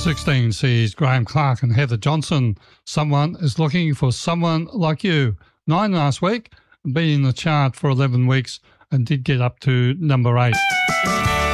16 sees Graham Clark and Heather Johnson. Someone is looking for someone like you. 9 last week, been in the chart for 11 weeks and did get up to number 8.